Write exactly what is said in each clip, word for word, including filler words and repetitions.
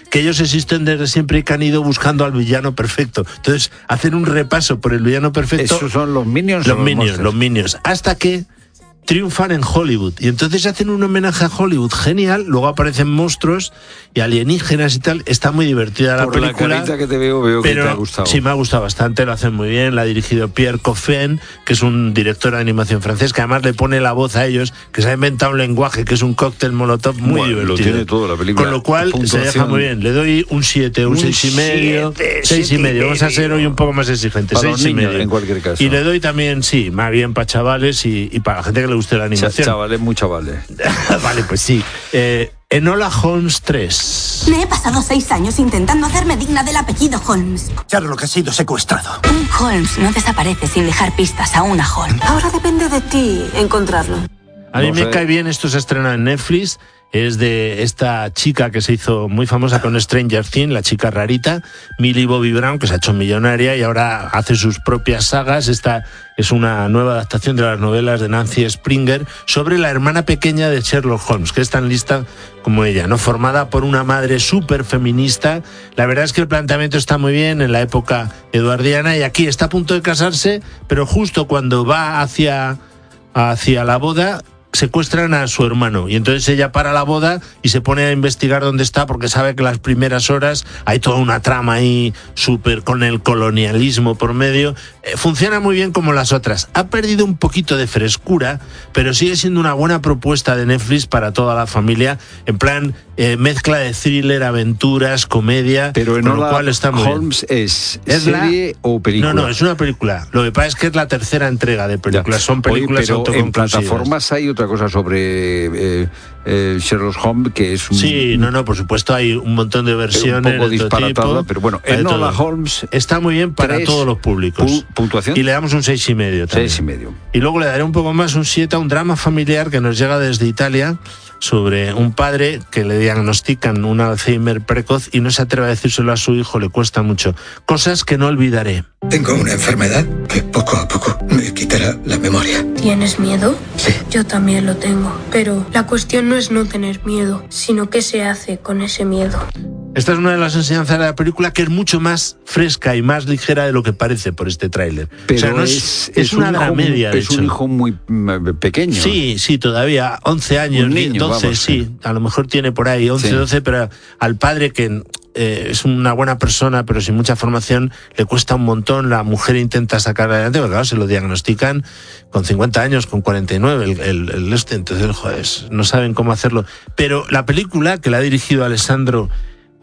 que ellos existen desde siempre y que han ido buscando al villano perfecto. Entonces hacen un repaso por el villano perfecto. ¿Esos son los Minions? Los o los Minions, Monsters? los Minions. Hasta que triunfan en Hollywood. Y entonces hacen un homenaje a Hollywood genial, luego aparecen monstruos y alienígenas y tal. Está muy divertida la Por película. la carita que te veo, veo pero que te ha gustado. Sí, me ha gustado bastante, lo hacen muy bien. La ha dirigido Pierre Coffin, que es un director de animación francés, que además le pone la voz a ellos, que se ha inventado un lenguaje que es un cóctel molotov muy bueno, divertido. Lo tiene todo la película. Con lo cual se deja muy bien. Le doy un siete, un seis y medio. seis y medio. Vamos a ser hoy un poco más exigentes. Para seis y medio. En cualquier caso. Y le doy también, sí, más bien para chavales y, y para la gente que le guste la animación. Ch- chavales, muy chavales. Vale, pues sí. Eh, Enola Holmes tres. Me he pasado seis años intentando hacerme digna del apellido Holmes. Sherlock ha sido secuestrado. Un Holmes no desaparece sin dejar pistas a una Holmes. Ahora depende de ti encontrarlo. A mí No me sé. cae bien, esto se estrena en Netflix. Es de esta chica que se hizo muy famosa con Stranger Things, la chica rarita, Millie Bobby Brown, que se ha hecho millonaria y ahora hace sus propias sagas. Esta es una nueva adaptación de las novelas de Nancy Springer sobre la hermana pequeña de Sherlock Holmes, que es tan lista como ella, ¿no? Formada por una madre súper feminista. La verdad es que el planteamiento está muy bien en la época eduardiana y aquí está a punto de casarse, pero justo cuando va hacia, hacia la boda secuestran a su hermano y entonces ella para la boda y se pone a investigar dónde está porque sabe que las primeras horas hay toda una trama ahí súper con el colonialismo por medio. Eh, funciona muy bien como las otras. Ha perdido un poquito de frescura, pero sigue siendo una buena propuesta de Netflix para toda la familia, en plan eh, mezcla de thriller, aventuras, comedia, Pero en con lo Enola cual está muy bien. Holmes es, ¿Es serie la... o película. No, no, es una película. Lo que pasa es que es la tercera entrega de películas. Ya. Son películas Oye, pero en autoconclusivas. plataformas hay otra cosa sobre eh, eh, Sherlock Holmes que es un, Sí, no, no, por supuesto hay un montón de versiones un poco de todo disparatada, tipo, pero bueno, hay de Enola todo. Holmes Está muy bien para tres, todos los públicos. pu- puntuación. Y le damos un seis y medio también. Seis y medio. Y luego le daré un poco más, un siete a un drama familiar que nos llega desde Italia sobre un padre que le diagnostican un Alzheimer precoz y no se atreve a decírselo a su hijo, le cuesta mucho. Cosas que no olvidaré. Tengo una enfermedad que poco a poco me quitará la memoria. ¿Tienes miedo? Sí. Yo también lo tengo, pero la cuestión no es no tener miedo, sino qué se hace con ese miedo. Esta es una de las enseñanzas de la película que es mucho más fresca y más ligera de lo que parece por este tráiler. Pero o sea, no es, es, es, es una un hijo, dramedia, de es un hecho. hijo muy mm, pequeño. Sí, sí, todavía, once años, Un niño, doce, vamos, sí, sí. a lo mejor tiene por ahí once, Sí. doce, pero al padre que eh, es una buena persona, pero sin mucha formación, le cuesta un montón, la mujer intenta sacar adelante, porque claro, se lo diagnostican con cincuenta años, con cuarenta y nueve, el, el, el este, entonces, joder, no saben cómo hacerlo. Pero la película, que la ha dirigido Alessandro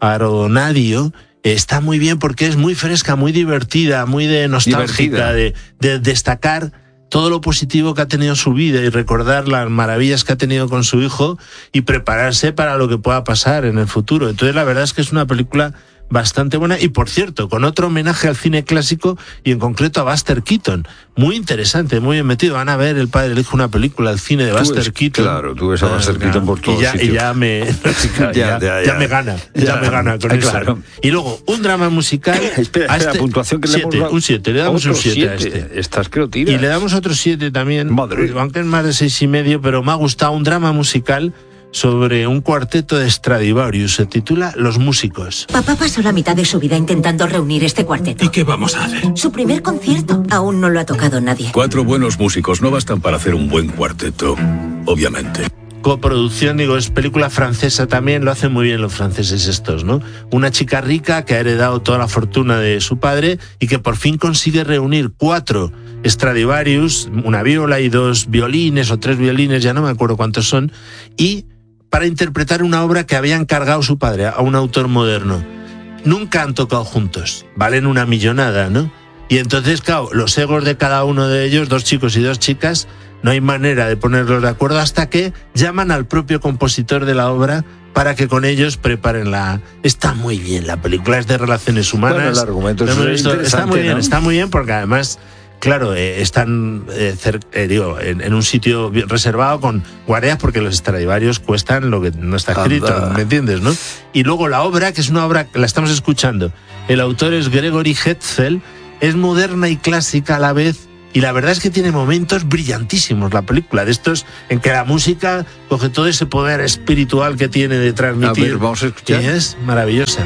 Aronadio, está muy bien porque es muy fresca, muy divertida, muy de nostálgica, de, de destacar todo lo positivo que ha tenido su vida y recordar las maravillas que ha tenido con su hijo y prepararse para lo que pueda pasar en el futuro. Entonces la verdad es que es una película bastante buena y, por cierto, con otro homenaje al cine clásico y en concreto a Buster Keaton. Muy interesante, muy bien metido. Van a ver el padre le dijo una película al cine de Tú Buster ves, Keaton. claro, tú ves a Buster Ah, Keaton por todos y ya, sitios. y ya me ya, Ya, ya, ya, ya ya. me gana, ya, Ya. me gana con Ah, eso. claro. Y luego, un drama musical. Espera, a espera, este, puntuación que le siete, hemos dado. un siete, le damos Otro un siete a siete. este. Estás que lo tiras. Y le damos otro siete también, Madre. aunque es más de seis y medio, pero me ha gustado un drama musical sobre un cuarteto de Stradivarius. Se titula Los Músicos. Papá pasó la mitad de su vida intentando reunir este cuarteto. ¿Y qué vamos a hacer? Su primer concierto. Aún no lo ha tocado nadie. Cuatro buenos músicos no bastan para hacer un buen cuarteto, obviamente. Coproducción, digo, es película francesa también, lo hacen muy bien los franceses estos, ¿no? Una chica rica que ha heredado toda la fortuna de su padre y que por fin consigue reunir cuatro Stradivarius, una viola y dos violines o tres violines, ya no me acuerdo cuántos son, y para interpretar una obra que había encargado su padre a un autor moderno. Nunca han tocado juntos, valen una millonada, ¿no? Y entonces, claro, los egos de cada uno de ellos, dos chicos y dos chicas, no hay manera de ponerlos de acuerdo hasta que llaman al propio compositor de la obra para que con ellos preparen la... Está muy bien, la película es de relaciones humanas. Bueno, el argumento es Lo hemos visto. interesante, Está muy bien, ¿no? está muy bien porque además... Claro, eh, están eh, cer- eh, digo, en, en un sitio bien reservado con guardias porque los Stradivarius cuestan lo que no está escrito, Anda. ¿me entiendes, no? Y luego la obra, que es una obra que la estamos escuchando, el autor es Gregory Hetzel, es moderna y clásica a la vez y la verdad es que tiene momentos brillantísimos la película, de estos en que la música coge todo ese poder espiritual que tiene de transmitir. A ver, vamos a escuchar. Y es maravillosa.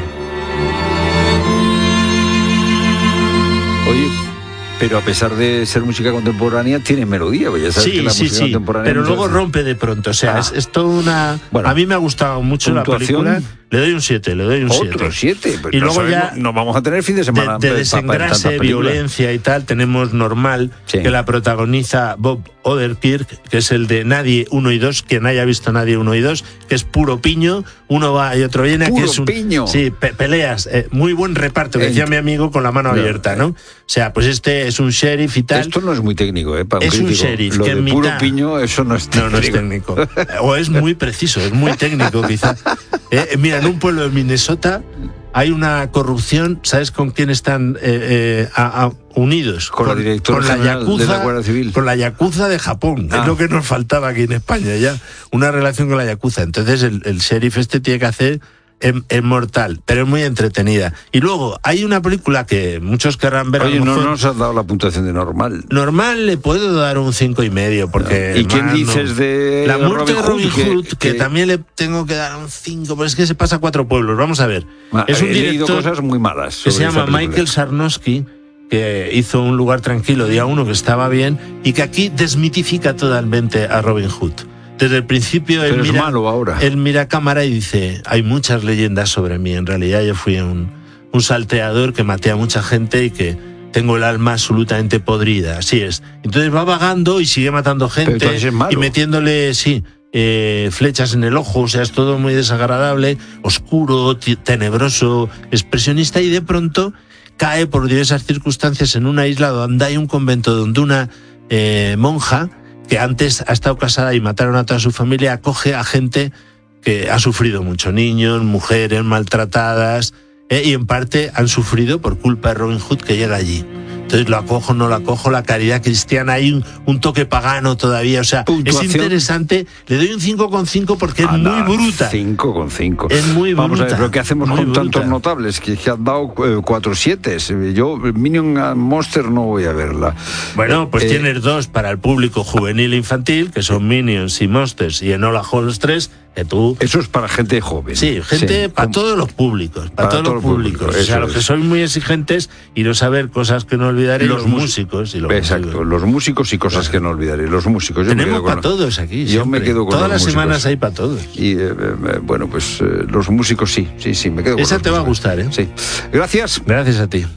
Oye, pero a pesar de ser música contemporánea, tiene melodía. Ya sabes sí, que la sí, música sí, contemporánea pero luego entonces... rompe de pronto. O sea, ah. es, es toda una... Bueno, a mí me ha gustado mucho la película. Le doy un siete, le doy un siete. Otro siete. Y no luego sabemos, ya... no vamos a tener fin de semana. De, de desengrase, violencia y tal, tenemos Normal, sí. que la protagoniza Bob Odenkirk, que es el de Nadie uno y dos, quien haya visto Nadie uno y dos, que es puro piño, uno va y otro viene. Puro que es un, piño. Sí, pe- peleas, eh, muy buen reparto, que decía mi amigo con la mano no, abierta, ¿no? O sea, pues este es un sheriff y tal. Esto no es muy técnico, ¿eh? Para un es crítico. un sheriff Lo que de en puro mitad... piño, eso no es técnico. No, no es técnico. O es muy preciso, es muy técnico, quizá. Eh, mira, en un pueblo de Minnesota hay una corrupción, ¿sabes con quién están eh, eh, a, a, unidos? Con, con la directora con la yakuza, de la Guardia Civil. Con la yakuza de Japón, ah. es lo que nos faltaba aquí en España ya, una relación con la yakuza. Entonces el, el sheriff este tiene que hacer es, es mortal, pero es muy entretenida. Y luego hay una película que muchos querrán ver. Oye, no mejor, nos has dado la puntuación de Normal. Normal le puedo dar un cinco y medio porque. ¿Y quién mano, dices de la muerte de Robin Hood? Hood que, que, que también le tengo que dar un cinco, pero es que se pasa a cuatro pueblos. Vamos a ver. Ah, es un he director leído cosas muy malas que se llama Michael Sarnowski, que hizo Un lugar tranquilo, día uno, que estaba bien, y que aquí desmitifica totalmente a Robin Hood. Desde el principio él mira, malo ahora. él mira a cámara y dice, hay muchas leyendas sobre mí, en realidad yo fui un, un salteador que maté a mucha gente y que tengo el alma absolutamente podrida, así es. Entonces va vagando y sigue matando gente es y metiéndole, sí, eh, flechas en el ojo, o sea, es todo muy desagradable, oscuro, t- tenebroso, expresionista, y de pronto cae por diversas circunstancias en una isla donde hay un convento donde una eh, monja que antes ha estado casada y mataron a toda su familia, acoge a gente que ha sufrido mucho, niños, mujeres maltratadas, eh, y en parte han sufrido por culpa de Robin Hood que llega allí. Entonces lo acojo, no lo acojo, la caridad cristiana, hay un, un toque pagano todavía, o sea, puntuación. Es interesante. Le doy un cinco coma cinco porque es Anda, muy bruta. cinco coma cinco. Es muy bruta. Vamos a ver, pero ¿qué hacemos muy con bruta. tantos notables que, que han dado eh, cuatro siete? Yo, Minion Monster, no voy a verla. Bueno, pues eh, tienes dos para el público juvenil e infantil, que son Minions y Monsters, y Enola Holmes tres, que tú... Eso es para gente joven. Sí, gente, sí, para como... todos los públicos, para, para todos, todos los públicos. públicos. O sea, los es. que sois muy exigentes y no saber cosas que no olvidaré, los, los músicos. Y los Exacto, músicos. los músicos y cosas claro. que no olvidaré. Los músicos. Yo Tenemos me para todos aquí. Yo siempre. me quedo con Todas los las músicos. semanas hay para todos. Y eh, eh, bueno, pues eh, los músicos sí, sí, sí, me quedo con Esa los te músicos. va a gustar, ¿eh? Sí. Gracias. Gracias a ti.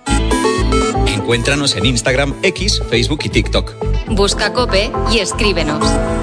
Encuéntranos en Instagram, X, Facebook y TikTok. Busca COPE y escríbenos.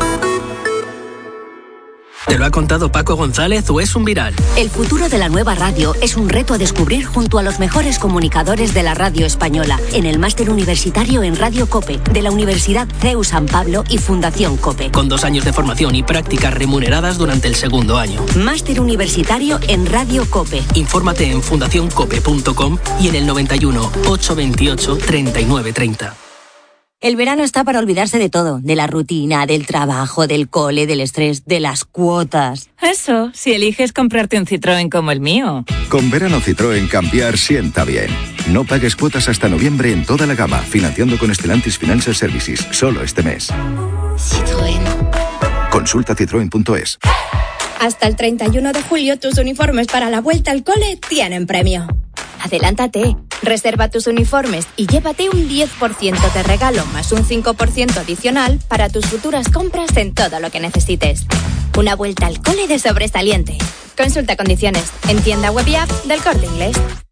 ¿Te lo ha contado Paco González o es un viral? El futuro de la nueva radio es un reto a descubrir junto a los mejores comunicadores de la radio española en el máster universitario en Radio COPE de la Universidad C E U San Pablo y Fundación COPE. Con dos años de formación y prácticas remuneradas durante el segundo año. Máster universitario en Radio COPE. Infórmate en fundación cope punto com y en el noventa y uno, ochocientos veintiocho, treinta y nueve treinta. El verano está para olvidarse de todo, de la rutina, del trabajo, del cole, del estrés, de las cuotas. Eso, si eliges comprarte un Citroën como el mío. Con verano Citroën cambiar sienta bien. No pagues cuotas hasta noviembre en toda la gama, financiando con Stellantis Financial Services, solo este mes. Citroën. Consulta citroen punto es. Hasta el treinta y uno de julio tus uniformes para la vuelta al cole tienen premio. Adelántate, reserva tus uniformes y llévate un diez por ciento de regalo más un cinco por ciento adicional para tus futuras compras en todo lo que necesites. Una vuelta al cole de sobresaliente. Consulta condiciones en tienda web y app del Corte Inglés.